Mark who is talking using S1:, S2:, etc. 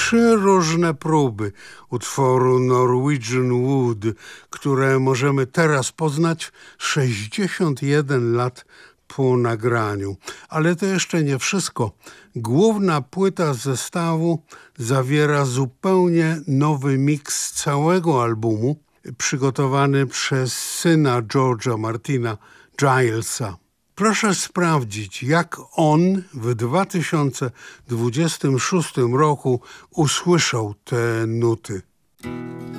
S1: 3 różne próby utworu Norwegian Wood, które możemy teraz poznać 61 lat po nagraniu. Ale to jeszcze nie wszystko. Główna płyta zestawu zawiera zupełnie nowy miks całego albumu, przygotowany przez syna George'a Martina, Gilesa. Proszę sprawdzić, jak on w 2026 roku usłyszał te nuty.